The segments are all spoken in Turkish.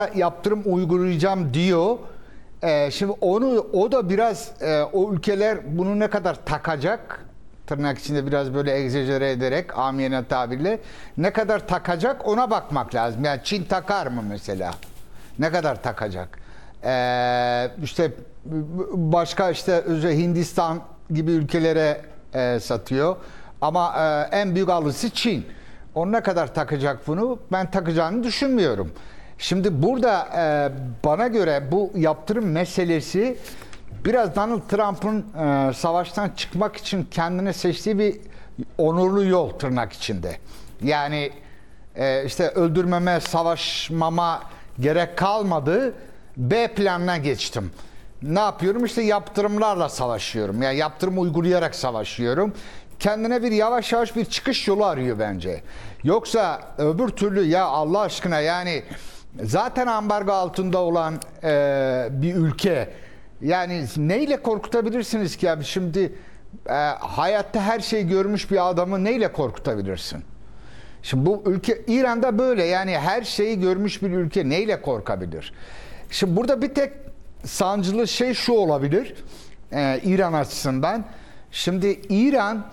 yaptırım uygulayacağım diyor. Şimdi o da biraz o ülkeler bunu ne kadar takacak, tırnak içinde biraz böyle egzajere ederek amiyane tabirle ne kadar takacak ona bakmak lazım. Yani Çin takar mı mesela? Ne kadar takacak? İşte başka işte Hindistan gibi ülkelere satıyor. Ama en büyük alıcısı Çin. O ne kadar takacak bunu? Ben takacağını düşünmüyorum. Şimdi burada bana göre bu yaptırım meselesi biraz Donald Trump'ın savaştan çıkmak için kendine seçtiği bir onurlu yol tırnak içinde. Yani işte öldürmeme, savaşmama gerek kalmadı. B planına geçtim. Ne yapıyorum? İşte yaptırımlarla savaşıyorum. Yani yaptırım uygulayarak savaşıyorum. Kendine bir yavaş yavaş bir çıkış yolu arıyor bence. Yoksa öbür türlü ya Allah aşkına yani zaten ambargo altında olan bir ülke yani neyle korkutabilirsiniz ki abi şimdi hayatta her şeyi görmüş bir adamı neyle korkutabilirsin? Şimdi bu ülke İran'da böyle yani her şeyi görmüş bir ülke neyle korkabilir? Şimdi burada bir tek sancılı şey şu olabilir İran açısından. Şimdi İran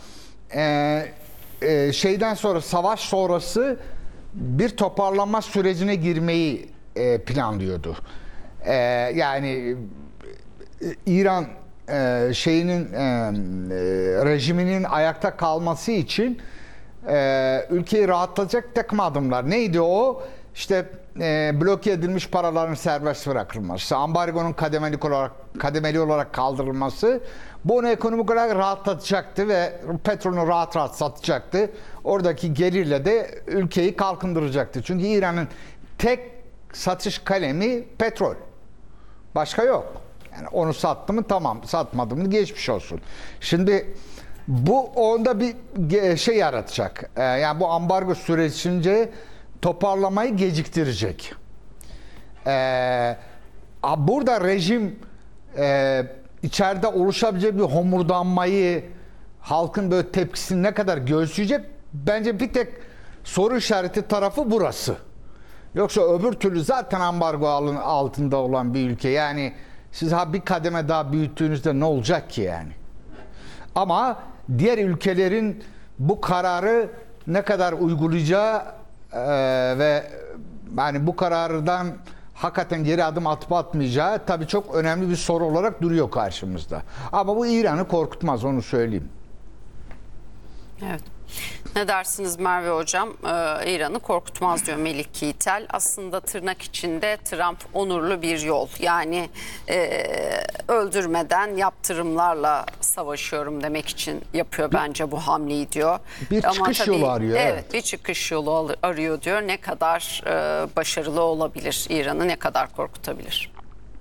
şeyden sonra savaş sonrası bir toparlanma sürecine girmeyi planlıyordu. Yani İran rejiminin ayakta kalması için ülkeyi rahatlatacak takım adımlar. Neydi o? İşte bloke edilmiş paraların serbest bırakılması, ambargonun kademeli olarak kaldırılması bu onu ekonomik olarak rahatlatacaktı ve petrolünü rahat rahat satacaktı. Oradaki gelirle de ülkeyi kalkındıracaktı. Çünkü İran'ın tek satış kalemi petrol. Başka yok. Yani onu sattı mı tamam, satmadı mı geçmiş olsun. Şimdi bu onda bir şey yaratacak. Yani bu ambargo sürecince toparlamayı geciktirecek. Burada rejim içeride oluşabilecek bir homurdanmayı, halkın böyle tepkisini ne kadar göğüsleyecek? Bence bir tek soru işareti tarafı burası. Yoksa öbür türlü zaten ambargo altında olan bir ülke. Yani siz bir kademe daha büyüttüğünüzde ne olacak ki yani? Ama diğer ülkelerin bu kararı ne kadar uygulayacağı ve yani bu karardan hakikaten geri adım atıp atmayacağı tabii çok önemli bir soru olarak duruyor karşımızda. Ama bu İran'ı korkutmaz, onu söyleyeyim. Evet. Ne dersiniz Merve Hocam? İran'ı korkutmaz diyor Melik Yiğitel. Aslında tırnak içinde Trump onurlu bir yol. Yani öldürmeden yaptırımlarla savaşıyorum demek için yapıyor bence bu hamleyi diyor. Bir çıkış yolu arıyor. Evet, bir çıkış yolu arıyor diyor. Ne kadar başarılı olabilir İran'ı, ne kadar korkutabilir?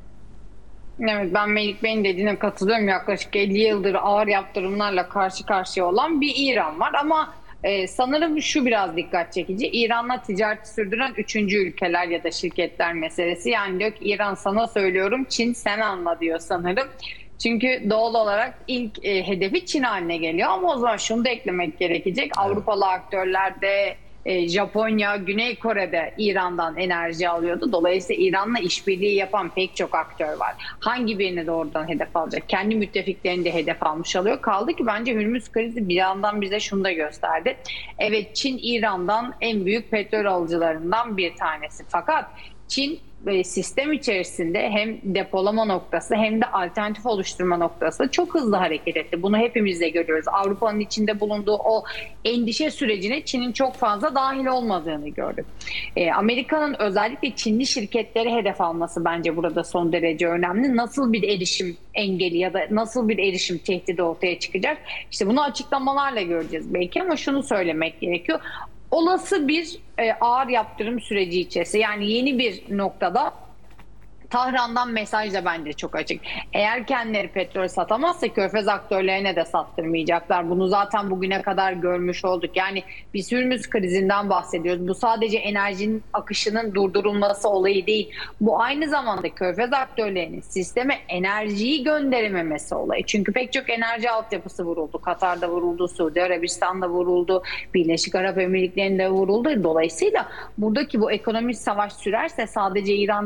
Evet, ben Melik Bey'in dediğine katılıyorum. Yaklaşık 50 yıldır ağır yaptırımlarla karşı karşıya olan bir İran var ama sanırım şu biraz dikkat çekici. İran'la ticareti sürdüren üçüncü ülkeler ya da şirketler meselesi. Yani diyor ki İran sana söylüyorum, Çin sen anla diyor sanırım. Çünkü doğal olarak ilk hedefi Çin haline geliyor ama o zaman şunu da eklemek gerekecek. Evet. Avrupalı aktörler de Japonya, Güney Kore'de İran'dan enerji alıyordu. Dolayısıyla İran'la işbirliği yapan pek çok aktör var. Hangi birini doğrudan hedef alacak? Kendi müttefiklerini de hedef almış oluyor. Kaldı ki bence Hürmüz krizi bir yandan bize şunu da gösterdi. Evet, Çin İran'dan en büyük petrol alıcılarından bir tanesi. Fakat Çin sistem içerisinde hem depolama noktası hem de alternatif oluşturma noktası çok hızlı hareket etti. Bunu hepimiz de görüyoruz. Avrupa'nın içinde bulunduğu o endişe sürecine Çin'in çok fazla dahil olmadığını gördük. Amerika'nın özellikle Çinli şirketleri hedef alması bence burada son derece önemli. Nasıl bir erişim engeli ya da nasıl bir erişim tehdidi ortaya çıkacak? İşte bunu açıklamalarla göreceğiz belki ama şunu söylemek gerekiyor. Olası bir ağır yaptırım süreci içerisinde yani yeni bir noktada Tahran'dan mesaj da bence çok açık. Eğer kendileri petrol satamazsa Körfez aktörlerine de sattırmayacaklar. Bunu zaten bugüne kadar görmüş olduk. Yani biz Hürmüz krizinden bahsediyoruz. Bu sadece enerjinin akışının durdurulması olayı değil. Bu aynı zamanda Körfez aktörlerinin sisteme enerjiyi gönderememesi olayı. Çünkü pek çok enerji altyapısı vuruldu. Katar'da vuruldu, Suudi Arabistan'da vuruldu, Birleşik Arap Emirlikleri'nde vuruldu. Dolayısıyla buradaki bu ekonomik savaş sürerse sadece İran